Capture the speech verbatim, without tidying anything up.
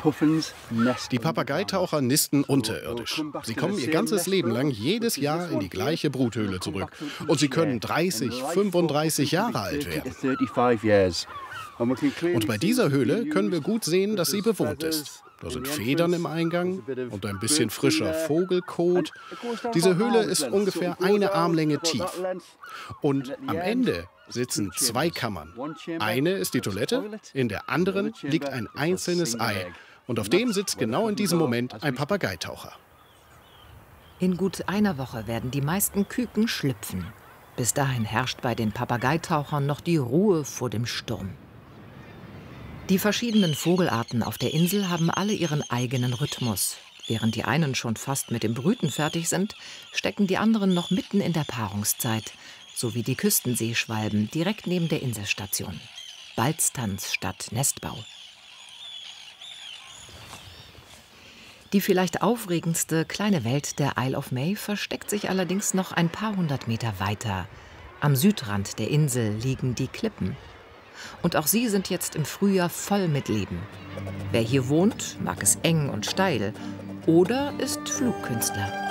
Die Papageitaucher nisten unterirdisch. Sie kommen ihr ganzes Leben lang jedes Jahr in die gleiche Bruthöhle zurück. Und sie können dreißig, fünfunddreißig Jahre alt werden. Und bei dieser Höhle können wir gut sehen, dass sie bewohnt ist. Da sind Federn im Eingang und ein bisschen frischer Vogelkot. Diese Höhle ist ungefähr eine Armlänge tief. Und am Ende sitzen zwei Kammern. Eine ist die Toilette, in der anderen liegt ein einzelnes Ei. Und auf dem sitzt genau in diesem Moment ein Papageitaucher. In gut einer Woche werden die meisten Küken schlüpfen. Bis dahin herrscht bei den Papageitauchern noch die Ruhe vor dem Sturm. Die verschiedenen Vogelarten auf der Insel haben alle ihren eigenen Rhythmus. Während die einen schon fast mit dem Brüten fertig sind, stecken die anderen noch mitten in der Paarungszeit, so wie die Küstenseeschwalben direkt neben der Inselstation. Balztanz statt Nestbau. Die vielleicht aufregendste kleine Welt der Isle of May versteckt sich allerdings noch ein paar hundert Meter weiter. Am Südrand der Insel liegen die Klippen. Und auch sie sind jetzt im Frühjahr voll mit Leben. Wer hier wohnt, mag es eng und steil oder ist Flugkünstler.